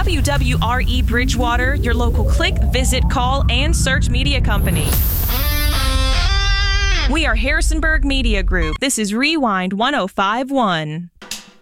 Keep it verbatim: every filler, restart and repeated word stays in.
W W R E Bridgewater, your local click, visit, call, and search media company. We are Harrisonburg Media Group. This is Rewind one oh five point one.